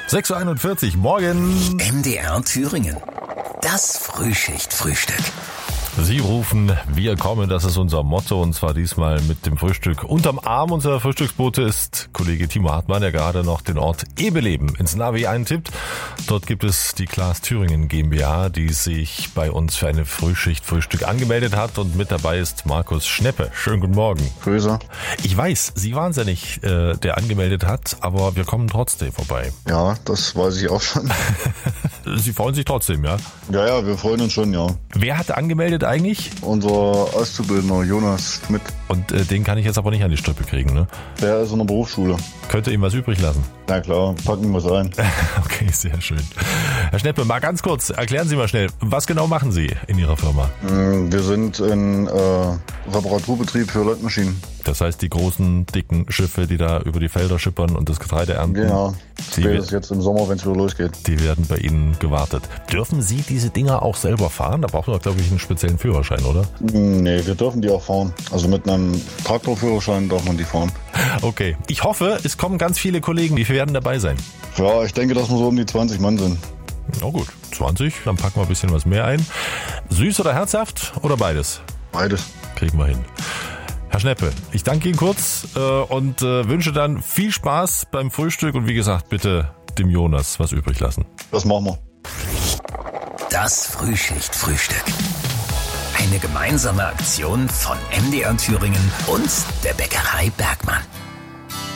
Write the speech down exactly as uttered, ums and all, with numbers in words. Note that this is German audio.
sechs Uhr einundvierzig, morgen. M D R Thüringen. Das Frühschicht-Frühstück. Sie rufen, wir kommen, das ist unser Motto, und zwar diesmal mit dem Frühstück unterm Arm. Unser Frühstücksbote ist Kollege Timo Hartmann, der gerade noch den Ort Ebeleben ins Navi eintippt. Dort gibt es die Klaas Thüringen GmbH, die sich bei uns für eine Frühschicht-Frühstück angemeldet hat, und mit dabei ist Markus Schneppe. Schönen guten Morgen. Grüße. Ich weiß, Sie waren es ja nicht, äh, der angemeldet hat, aber wir kommen trotzdem vorbei. Ja, das weiß ich auch schon. Sie freuen sich trotzdem, ja? Ja, ja, wir freuen uns schon, ja. Wer hat angemeldet eigentlich? Unser Auszubildender Jonas Schmidt. Und äh, den kann ich jetzt aber nicht an die Strippe kriegen, ne? Der ist in der Berufsschule. Könnte ihm was übrig lassen? Na klar, packen wir es ein. Okay, sehr schön. Herr Schneppe, mal ganz kurz, erklären Sie mal schnell, was genau machen Sie in Ihrer Firma? Wir sind ein äh, Reparaturbetrieb für Landmaschinen. Das heißt, die großen, dicken Schiffe, die da über die Felder schippern und das Getreide ernten. Genau, die spätestens jetzt im Sommer, wenn es wieder losgeht. Die werden bei Ihnen gewartet. Dürfen Sie diese Dinger auch selber fahren? Da braucht man, glaube ich, einen speziellen Führerschein, oder? Nee, wir dürfen die auch fahren. Also mit einem Traktorführerschein darf man die fahren. Okay. Ich hoffe, es kommen ganz viele Kollegen. Wie viele werden dabei sein? Ja, ich denke, dass wir so um die zwanzig Mann sind. Na gut, zwanzig, dann packen wir ein bisschen was mehr ein. Süß oder herzhaft oder beides? Beides. Kriegen wir hin. Herr Schneppe, ich danke Ihnen kurz äh, und äh, wünsche dann viel Spaß beim Frühstück und wie gesagt, bitte dem Jonas was übrig lassen. Das machen wir. Das Frühschicht-Frühstück. Eine gemeinsame Aktion von M D R Thüringen und der Bäckerei Bergmann.